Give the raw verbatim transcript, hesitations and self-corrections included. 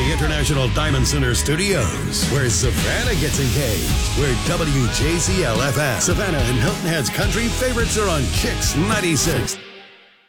the International Diamond Center Studios, where Savannah gets engaged, where W J C L F M, Savannah and Hilton Head's country favorites are on Kicks ninety-six.